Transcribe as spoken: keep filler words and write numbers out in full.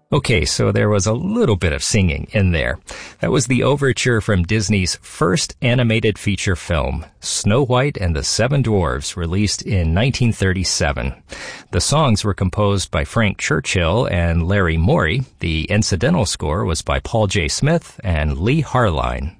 Okay, so there was a little bit of singing in there. That was the overture from Disney's first animated feature film, Snow White and the Seven Dwarfs, released in nineteen thirty-seven. The songs were composed by Frank Churchill and Larry Morey. The incidental score was by Paul J. Smith and Lee Harline.